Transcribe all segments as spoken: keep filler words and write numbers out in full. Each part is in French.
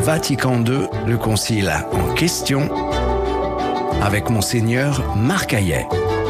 Vatican deux, le concile en question, avec Monseigneur Marc Hayet.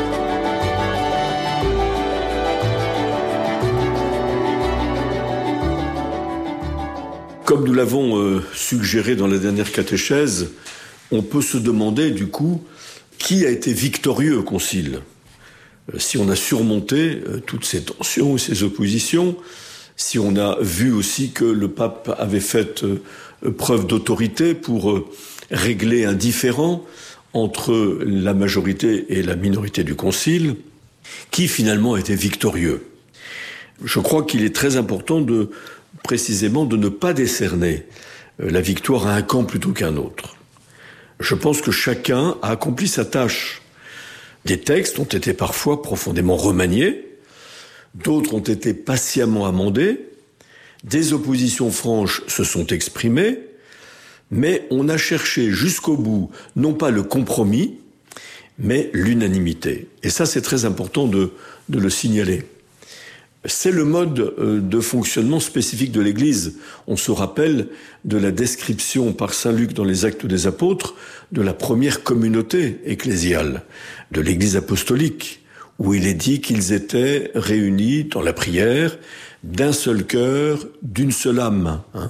Comme nous l'avons euh, suggéré dans la dernière catéchèse, on peut se demander du coup qui a été victorieux au concile. Euh, si on a surmonté euh, toutes ces tensions, ces oppositions, si on a vu aussi que le pape avait fait euh, preuve d'autorité pour euh, régler un différend entre la majorité et la minorité du concile, qui finalement a été victorieux. Je crois qu'il est très important de précisément de ne pas décerner la victoire à un camp plutôt qu'à un autre. Je pense que chacun a accompli sa tâche. Des textes ont été parfois profondément remaniés, d'autres ont été patiemment amendés, des oppositions franches se sont exprimées, mais on a cherché jusqu'au bout, non pas le compromis, mais l'unanimité. Et ça, c'est très important de, de le signaler. C'est le mode de fonctionnement spécifique de l'Église. On se rappelle de la description par saint Luc dans les Actes des Apôtres de la première communauté ecclésiale, de l'Église apostolique, où il est dit qu'ils étaient réunis dans la prière d'un seul cœur, d'une seule âme. Hein.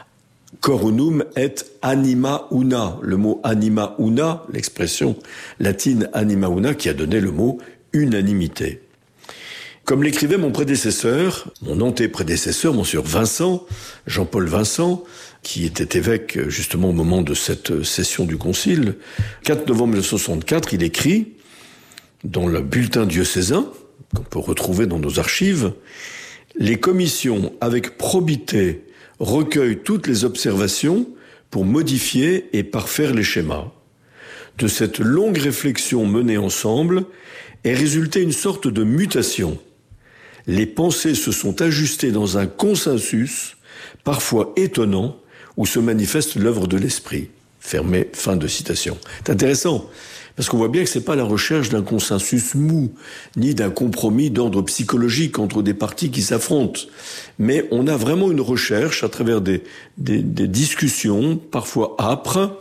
Cor unum et anima una. Le mot anima una, l'expression latine anima una, qui a donné le mot unanimité. Comme l'écrivait mon prédécesseur, mon antéprédécesseur, Monseigneur Vincent, Jean-Paul Vincent, qui était évêque justement au moment de cette session du Concile, quatre novembre mille neuf cent soixante-quatre, il écrit dans le bulletin diocésain, qu'on peut retrouver dans nos archives, « Les commissions, avec probité, recueillent toutes les observations pour modifier et parfaire les schémas. De cette longue réflexion menée ensemble est résultée une sorte de mutation. Les pensées se sont ajustées dans un consensus, parfois étonnant, où se manifeste l'œuvre de l'esprit. » Fermé, fin de citation. C'est intéressant, parce qu'on voit bien que c'est pas la recherche d'un consensus mou, ni d'un compromis d'ordre psychologique entre des partis qui s'affrontent. Mais on a vraiment une recherche, à travers des, des, des discussions, parfois âpres,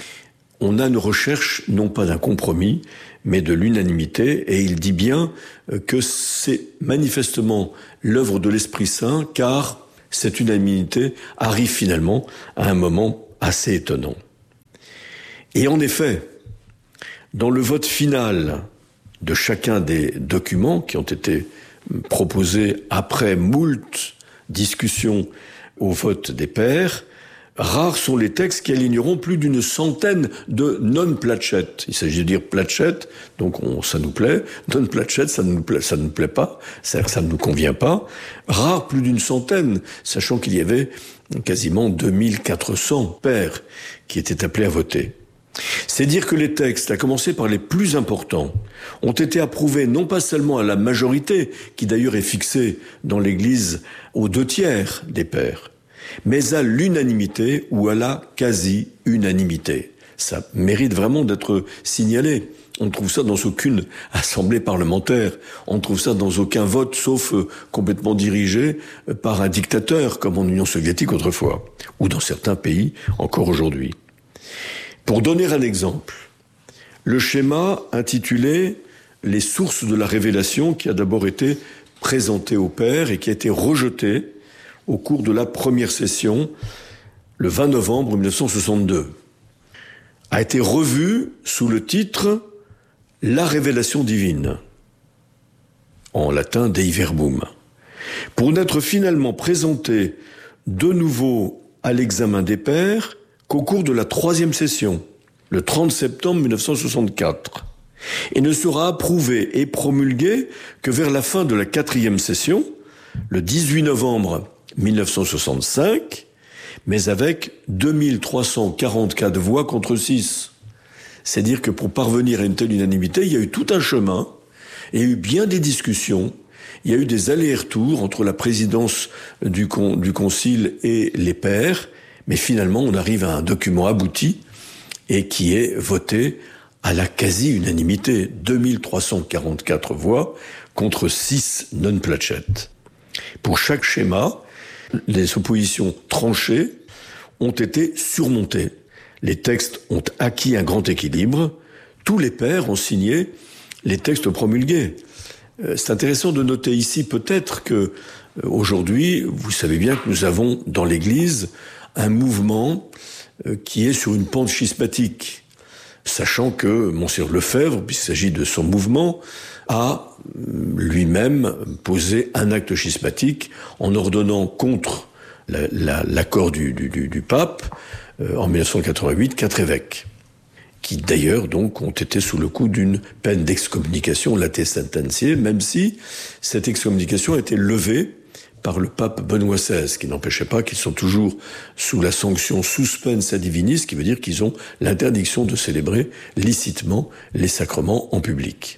on a une recherche, non pas d'un compromis, mais de l'unanimité, et il dit bien que c'est manifestement l'œuvre de l'Esprit Saint, car cette unanimité arrive finalement à un moment assez étonnant. Et en effet, dans le vote final de chacun des documents qui ont été proposés après moult discussions au vote des pairs, rares sont les textes qui aligneront plus d'une centaine de non-placettes. Il s'agit de dire placette, donc on, ça nous plaît. Non-placette, ça ne nous plaît, ça ne nous plaît pas, ça, ça ne nous convient pas. Rares plus d'une centaine, sachant qu'il y avait quasiment deux mille quatre cents pairs qui étaient appelés à voter. C'est dire que les textes, à commencer par les plus importants, ont été approuvés non pas seulement à la majorité, qui d'ailleurs est fixée dans l'Église aux deux tiers des pairs, mais à l'unanimité ou à la quasi-unanimité. Ça mérite vraiment d'être signalé. On ne trouve ça dans aucune assemblée parlementaire. On ne trouve ça dans aucun vote, sauf euh, complètement dirigé euh, par un dictateur, comme en Union soviétique autrefois, ou dans certains pays encore aujourd'hui. Pour donner un exemple, le schéma intitulé « Les sources de la révélation » qui a d'abord été présenté au père et qui a été rejeté au cours de la première session, le vingt novembre mille neuf cent soixante-deux, a été revu sous le titre « La révélation divine », en latin « Dei Verbum », pour n'être finalement présenté de nouveau à l'examen des pairs qu'au cours de la troisième session, le trente septembre mille neuf cent soixante-quatre, et ne sera approuvé et promulgué que vers la fin de la quatrième session, le dix-huit novembre mille neuf cent soixante-cinq, mais avec deux mille trois cent quarante-quatre voix contre six. C'est dire que pour parvenir à une telle unanimité, il y a eu tout un chemin, il y a eu bien des discussions, il y a eu des allers-retours entre la présidence du, con, du concile et les pairs, mais finalement on arrive à un document abouti et qui est voté à la quasi-unanimité, deux mille trois cent quarante-quatre voix contre six non-placettes. Pour chaque schéma, les oppositions tranchées ont été surmontés. Les textes ont acquis un grand équilibre. Tous les pères ont signé les textes promulgués. C'est intéressant de noter ici peut-être que aujourd'hui, vous savez bien que nous avons dans l'Église un mouvement qui est sur une pente schismatique, sachant que Monseigneur Lefebvre, puisqu'il s'agit de son mouvement, a lui-même posé un acte schismatique en ordonnant contre la, la, l'accord du, du, du pape euh, en dix-neuf cent quatre-vingt-huit quatre évêques, qui d'ailleurs donc ont été sous le coup d'une peine d'excommunication late sententiae, même si cette excommunication a été levée par le pape Benoît seize, qui n'empêchait pas qu'ils sont toujours sous la sanction suspensa divinis, ce qui veut dire qu'ils ont l'interdiction de célébrer licitement les sacrements en public.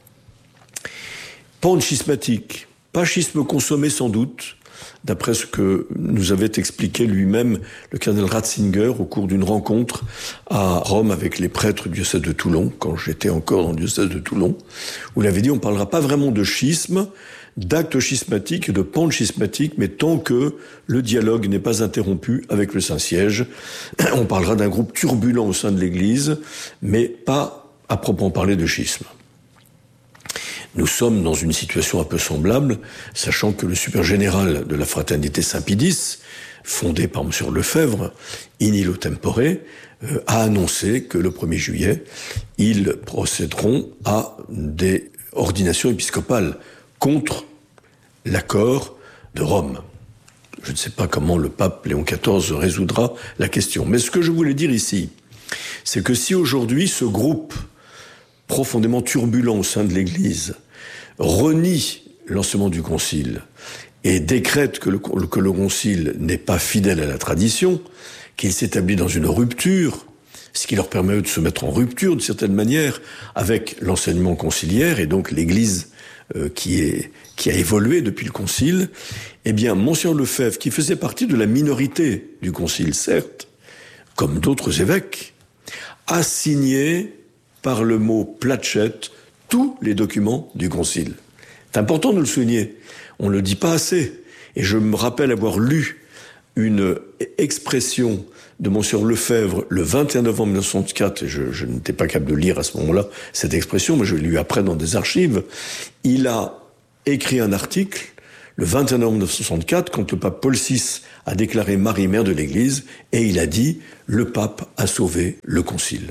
Pente schismatique, pas schisme consommé sans doute, d'après ce que nous avait expliqué lui-même le cardinal Ratzinger au cours d'une rencontre à Rome avec les prêtres du diocèse de Toulon, quand j'étais encore dans le diocèse de Toulon, où il avait dit on ne parlera pas vraiment de schisme, d'acte schismatique et de pente schismatique, mais tant que le dialogue n'est pas interrompu avec le Saint-Siège, on parlera d'un groupe turbulent au sein de l'Église, mais pas à proprement parler de schisme. Nous sommes dans une situation un peu semblable, sachant que le supérieur général de la fraternité Saint-Pie X, fondé par M. Lefebvre, in illo tempore, euh, a annoncé que le premier juillet, ils procéderont à des ordinations épiscopales contre l'accord de Rome. Je ne sais pas comment le pape Léon quatorze résoudra la question. Mais ce que je voulais dire ici, c'est que si aujourd'hui ce groupe profondément turbulent au sein de l'Église renie l'enseignement du Concile et décrète que le, que le Concile n'est pas fidèle à la tradition, qu'il s'établit dans une rupture, ce qui leur permet de se mettre en rupture d'une certaine manière avec l'enseignement conciliaire et donc l'Église euh, qui, est, qui a évolué depuis le Concile, eh bien, Monseigneur Lefebvre, qui faisait partie de la minorité du Concile, certes, comme d'autres évêques, a signé par le mot placette tous les documents du Concile. C'est important de le souligner. On ne le dit pas assez. Et je me rappelle avoir lu une expression de Monseigneur Lefebvre le vingt et un novembre mille neuf cent soixante-quatre, et je, je n'étais pas capable de lire à ce moment-là cette expression, mais je l'ai lu après dans des archives. Il a écrit un article le vingt et un novembre mille neuf cent soixante-quatre, quand le pape Paul six a déclaré Marie mère de l'Église, et il a dit « Le pape a sauvé le Concile ».